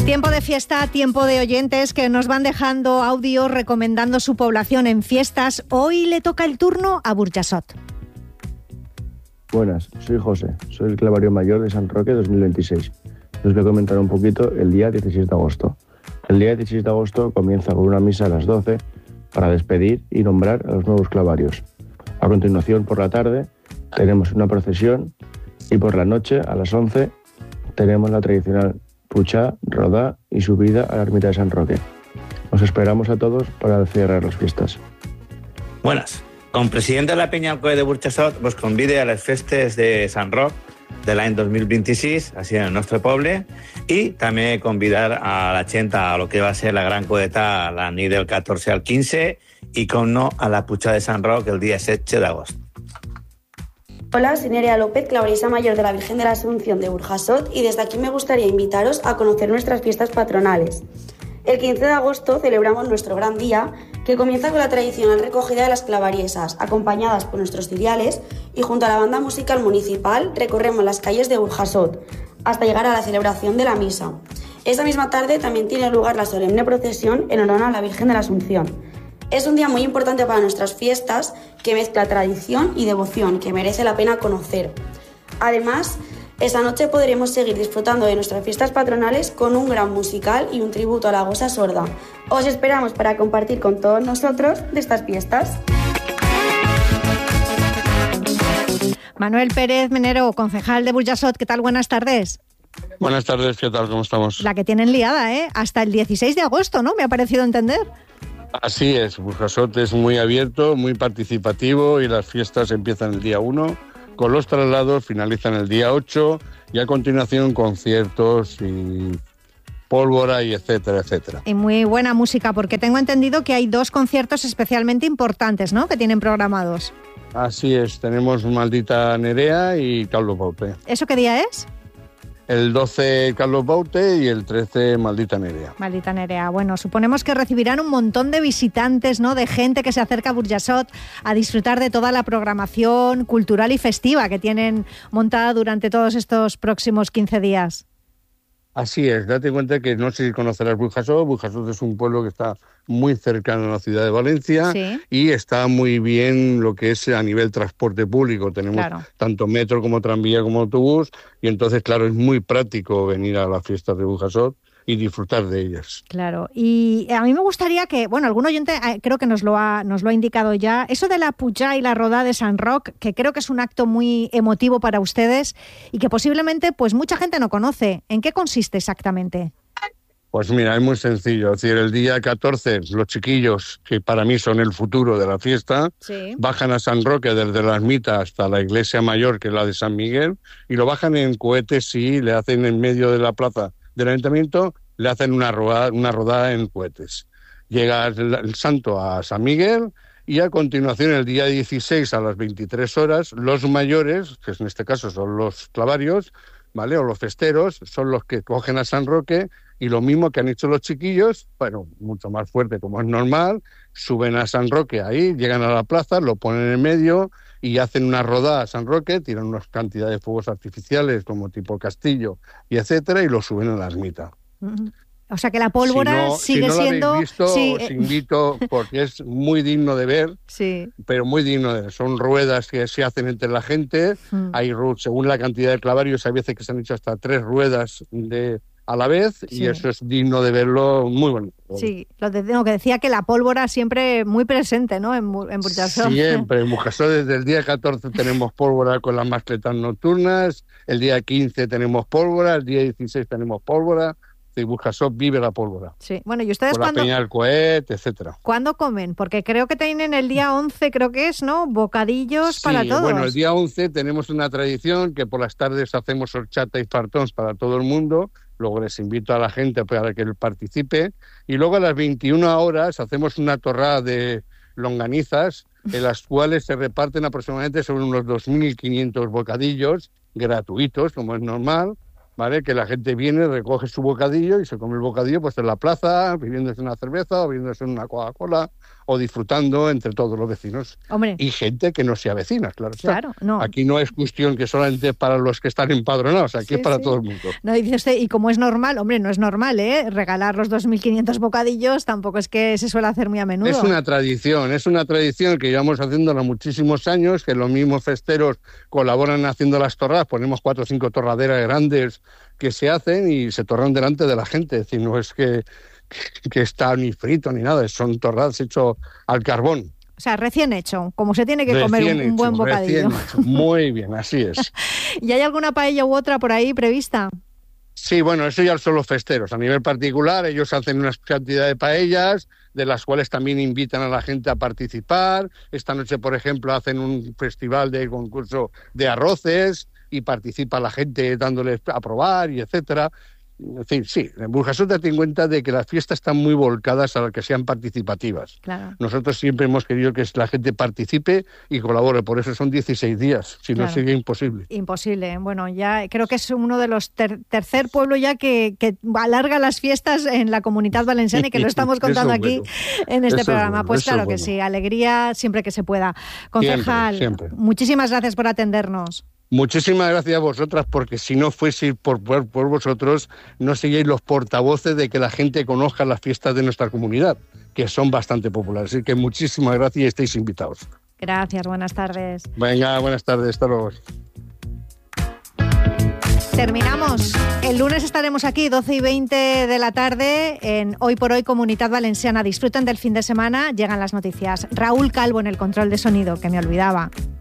Tiempo de fiesta, tiempo de oyentes que nos van dejando audios recomendando su población en fiestas. Hoy le toca el turno a Burjassot. Buenas, soy José, soy el clavario mayor de San Roque 2026. Os voy a comentar un poquito el día 16 de agosto. El día 16 de agosto comienza con una misa a las 12 para despedir y nombrar a los nuevos clavarios. A continuación, por la tarde, tenemos una procesión y por la noche, a las 11, tenemos la tradicional puchá, rodá y subida a la ermita de San Roque. Os esperamos a todos para cerrar las fiestas. Buenas. Com president de la Penya Alcoy de Burjassot, vos convide a les festes de Sant Roc de l'any 2026, així en el nostre poble, i també convidar a la gent a lo que va ser la gran coeta la nit del 14 al 15 i, com no, a la Puigà de Sant Roc el dia 16 d'agost. Hola, soy Nerea López, clavarista mayor de la Virgen de la Asunción de Burjassot, y desde aquí me gustaría invitaros a conocer nuestras fiestas patronales. El 15 de agosto celebramos nuestro gran día, que comienza con la tradicional recogida de las clavariesas, acompañadas por nuestros ciriales, y junto a la banda musical municipal recorremos las calles de Burjassot, hasta llegar a la celebración de la misa. Esa misma tarde también tiene lugar la solemne procesión en honor a la Virgen de la Asunción. Es un día muy importante para nuestras fiestas, que mezcla tradición y devoción, que merece la pena conocer. Además, esta noche podremos seguir disfrutando de nuestras fiestas patronales con un gran musical y un tributo a la Gosa Sorda. Os esperamos para compartir con todos nosotros de estas fiestas. Manuel Pérez Menero, concejal de Burjassot, ¿qué tal? Buenas tardes. Buenas tardes, ¿qué tal? ¿Cómo estamos? La que tienen liada, ¿eh? Hasta el 16 de agosto, ¿no? Me ha parecido entender. Así es, Burjassot es muy abierto, muy participativo y las fiestas empiezan el día 1, con los traslados finalizan el día 8 y a continuación conciertos y pólvora y etcétera, etcétera. Y muy buena música, porque tengo entendido que hay 2 conciertos especialmente importantes, ¿no?, que tienen programados. Así es, tenemos Maldita Nerea y Carlos Baute. ¿Eso qué día es? El 12 Carlos Baute y el 13 Maldita Nerea. Maldita Nerea. Bueno, suponemos que recibirán un montón de visitantes, ¿no?, de gente que se acerca a Burjassot a disfrutar de toda la programación cultural y festiva que tienen montada durante todos estos próximos 15 días. Así es, date cuenta que no sé si conocerás Burjassot. Burjassot es un pueblo que está muy cercano a la ciudad de Valencia, sí, y está muy bien lo que es a nivel transporte público. Tenemos tanto metro como tranvía como autobús y entonces, claro, es muy práctico venir a las fiestas de Burjassot y disfrutar de ellas. Claro, y a mí me gustaría que, bueno, algún oyente creo que nos lo ha indicado ya, eso de la puchá y la rodá de Sant Roc, que creo que es un acto muy emotivo para ustedes y que posiblemente pues mucha gente no conoce. ¿En qué consiste exactamente? Pues mira, es muy sencillo. Es decir, el día 14 los chiquillos, que para mí son el futuro de la fiesta, sí, bajan a Sant Roque desde la ermita hasta la iglesia mayor, que es la de San Miguel, y lo bajan en cohetes y le hacen en medio de la plaza del ayuntamiento, le hacen una rodada en cohetes. Llega el santo a San Miguel y a continuación, el día 16 a las 23 horas, los mayores, que en este caso son los clavarios, ¿vale?, o los festeros, son los que cogen a Sant Roque y lo mismo que han hecho los chiquillos, bueno, mucho más fuerte como es normal, suben a Sant Roque ahí, llegan a la plaza, lo ponen en medio y hacen una rodada a Sant Roque, tiran una cantidad de fuegos artificiales como tipo castillo y etcétera y lo suben a la ermita. Uh-huh. O sea que la pólvora sigue siendo... Si no lo habéis visto, sí, os invito porque es muy digno de ver, sí, pero muy digno de ver. Son ruedas que se hacen entre la gente, hay según la cantidad de clavarios, hay veces que se han hecho hasta 3 ruedas a la vez, sí, y eso es digno de verlo, muy bonito. Sí, lo que decía que la pólvora siempre muy presente, ¿no?, en Burjassot. Siempre, en Burjassot desde el día 14 tenemos pólvora con las mascletas nocturnas, el día 15 tenemos pólvora, el día 16 tenemos pólvora. Y Burjassot vive la pólvora. Sí, bueno, ¿y ustedes cuándo? La peña del cohete, etcétera. ¿Cuándo comen? Porque creo que tienen el día 11, creo que es, ¿no?, bocadillos, sí, para todos. Bueno, el día 11 tenemos una tradición que por las tardes hacemos horchata y fartons para todo el mundo. Luego les invito a la gente para que participe. Y luego a las 21 horas hacemos una torrada de longanizas, en las cuales se reparten aproximadamente sobre unos 2.500 bocadillos gratuitos, como es normal, ¿vale? Que la gente viene, recoge su bocadillo y se come el bocadillo pues en la plaza, bebiéndose una cerveza o bebiéndose una Coca-Cola o disfrutando entre todos los vecinos. Hombre. Y gente que no sea vecina, claro. Claro, no. Aquí no es cuestión que solamente para los que están empadronados, aquí es para todo el mundo. No, dice usted, y como es normal, hombre, no es normal, regalar los 2.500 bocadillos tampoco es que se suele hacer muy a menudo. Es una tradición que llevamos haciéndola muchísimos años, que los mismos festeros colaboran haciendo las torradas, ponemos 4 o 5 torraderas grandes que se hacen y se torran delante de la gente, es decir, no es que está ni frito ni nada, son torradas hechos al carbón. O sea, recién hecho, como se tiene que comer un buen bocadillo. Muy bien, así es. ¿Y hay alguna paella u otra por ahí prevista? Sí, bueno, eso ya son los festeros. A nivel particular, ellos hacen una cantidad de paellas, de las cuales también invitan a la gente a participar. Esta noche, por ejemplo, hacen un festival de concurso de arroces y participa la gente dándoles a probar y etcétera. En fin, sí, en Burjasot date en cuenta de que las fiestas están muy volcadas a que sean participativas. Claro. Nosotros siempre hemos querido que la gente participe y colabore, por eso son 16 días, si no sería imposible. Imposible, bueno, ya creo que es uno de los tercer pueblo ya que alarga las fiestas en la Comunitat Valenciana y que lo estamos contando aquí en este programa. Pues claro que sí, alegría siempre que se pueda. Concejal, siempre. Muchísimas gracias por atendernos. Muchísimas gracias a vosotras, porque si no fuese por vosotros, no seríais los portavoces de que la gente conozca las fiestas de nuestra comunidad, que son bastante populares. Así que muchísimas gracias y estáis invitados. Gracias, buenas tardes. Venga, buenas tardes, hasta luego. Terminamos. El lunes estaremos aquí, 12:20 de la tarde, en Hoy por Hoy Comunitat Valenciana. Disfruten del fin de semana, llegan las noticias. Raúl Calvo en el control de sonido, que me olvidaba.